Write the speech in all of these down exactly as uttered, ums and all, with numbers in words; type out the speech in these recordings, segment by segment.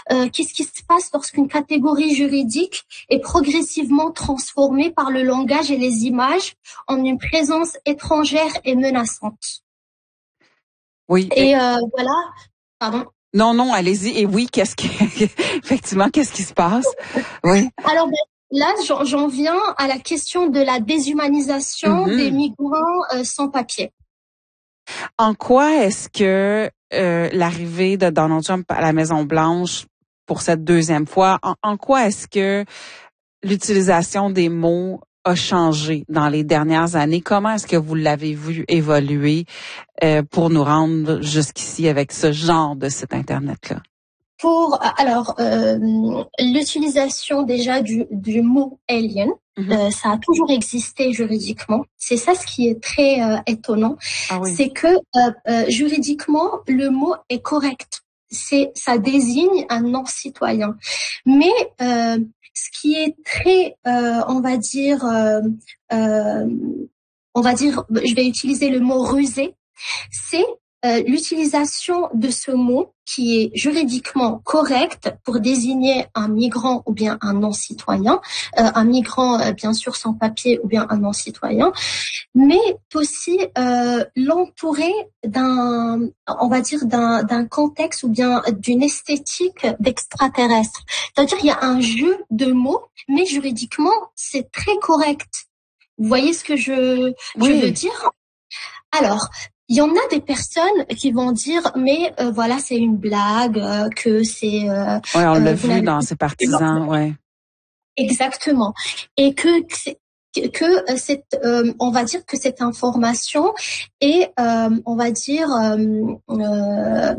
euh, qu'est-ce qui se passe lorsqu'une catégorie juridique est progressivement transformée par le langage et les images en une présence étrangère et menaçante. Oui. Et euh, voilà, pardon. Non, non, allez-y. Et oui, qu'est-ce qui, effectivement, qu'est-ce qui se passe? Oui. Alors, ben, là, j'en, j'en viens à la question de la déshumanisation mm-hmm. des migrants euh, sans papier. En quoi est-ce que euh, l'arrivée de Donald Trump à la Maison-Blanche pour cette deuxième fois, en, en quoi est-ce que l'utilisation des mots a changé dans les dernières années? Comment est-ce que vous l'avez vu évoluer euh, pour nous rendre jusqu'ici avec ce genre de site Internet-là? Pour alors euh, l'utilisation déjà du, du mot alien, mm-hmm. euh, ça a toujours existé juridiquement. C'est ça ce qui est très euh, étonnant, ah oui. c'est que euh, euh, juridiquement le mot est correct. C'est ça désigne un non-citoyen, mais euh, ce qui est très, euh, on va dire, euh, euh, on va dire, je vais utiliser le mot rusé, c'est euh, l'utilisation de ce mot qui est juridiquement correct pour désigner un migrant ou bien un non-citoyen, euh, un migrant euh, bien sûr sans papier ou bien un non-citoyen, mais aussi euh, l'entourer d'un, on va dire d'un, d'un contexte ou bien d'une esthétique d'extraterrestre. C'est-à-dire il y a un jeu de mots, mais juridiquement c'est très correct. Vous voyez ce que je, oui. je veux dire? Alors, il y en a des personnes qui vont dire, mais euh, voilà, c'est une blague, euh, que c'est... Euh, oui, on l'a euh, vu dans ses partisans, ouais. Exactement. Et que que, que cette, euh, on va dire que cette information est, euh, on va dire, euh, euh,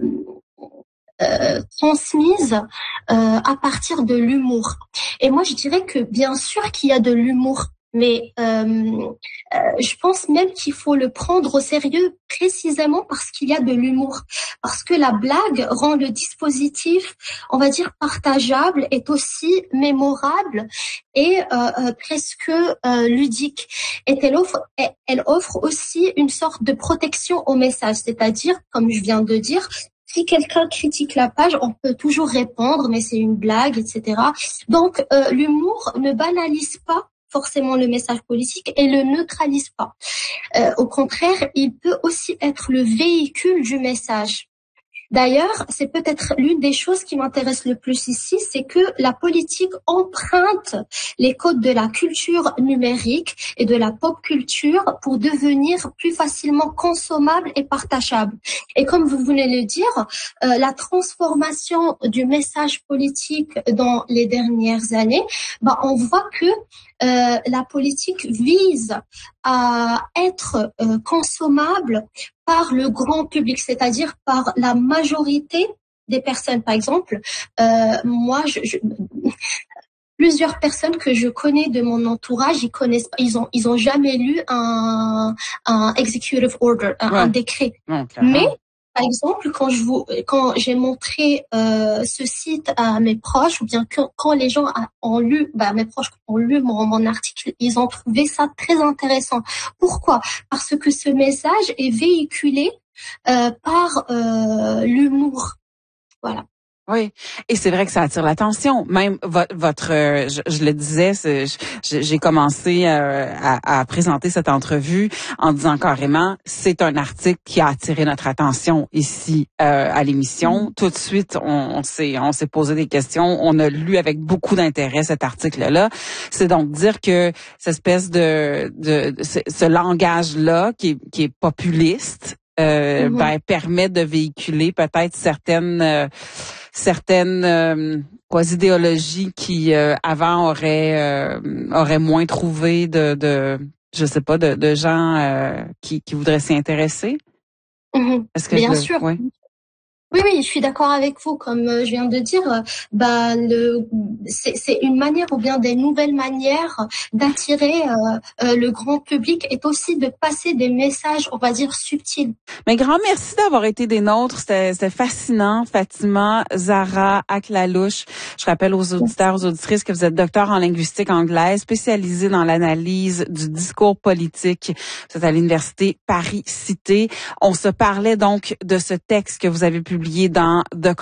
euh, transmise euh, à partir de l'humour. Et moi, je dirais que bien sûr qu'il y a de l'humour. Mais euh, euh, je pense même qu'il faut le prendre au sérieux précisément parce qu'il y a de l'humour. Parce que la blague rend le dispositif, on va dire, partageable, est aussi mémorable et euh, euh, presque euh, ludique. Et elle offre, elle offre aussi une sorte de protection au message. C'est-à-dire, comme je viens de dire, si quelqu'un critique la page, on peut toujours répondre, mais c'est une blague, et cetera. Donc, euh, l'humour ne banalise pas forcément le message politique et le neutralise pas. Euh, au contraire, il peut aussi être le véhicule du message. D'ailleurs, c'est peut-être l'une des choses qui m'intéresse le plus ici, c'est que la politique emprunte les codes de la culture numérique et de la pop culture pour devenir plus facilement consommable et partageable. Et comme vous venez de le dire, euh, la transformation du message politique dans les dernières années, bah, on voit que euh, la politique vise à être euh, consommable par le grand public, c'est-à-dire par la majorité des personnes. Par exemple, euh, moi, je, je, plusieurs personnes que je connais de mon entourage, ils connaissent, ils ont, ils ont jamais lu un, un executive order, un, ouais. un décret. Non, mais par exemple, quand je vous, quand j'ai montré euh, ce site à mes proches, ou bien que, quand les gens ont lu, bah mes proches ont lu mon, mon article, ils ont trouvé ça très intéressant. Pourquoi? Parce que ce message est véhiculé euh, par euh, l'humour. Voilà. Oui, et c'est vrai que ça attire l'attention. Même votre, votre euh, je, je le disais, c'est, je, j'ai commencé euh, à, à présenter cette entrevue en disant carrément, c'est un article qui a attiré notre attention ici euh, à l'émission. Mmh. Tout de suite, on, on s'est, on s'est posé des questions. On a lu avec beaucoup d'intérêt cet article-là. C'est donc dire que cette espèce de, de, de ce, ce langage-là qui est, qui est populiste, euh, mmh. ben permet de véhiculer peut-être certaines euh, certaines euh, quoi, idéologies qui euh, avant auraient euh, auraient moins trouvé de, de je sais pas de, de gens euh, qui, qui voudraient s'y intéresser. Mmh. Est-ce que bien je, sûr. Ouais. Oui, oui, je suis d'accord avec vous. Comme je viens de dire, bah le c'est, c'est une manière ou bien des nouvelles manières d'attirer euh, euh, le grand public et aussi de passer des messages, on va dire subtils. Mais grand merci d'avoir été des nôtres. C'était, c'était fascinant, Fatima Zahra Aklalouche. Je rappelle aux auditeurs, aux auditrices que vous êtes docteur en linguistique anglaise, spécialisée dans l'analyse du discours politique. Vous êtes à l'université Paris-Cité. On se parlait donc de ce texte que vous avez publié dans The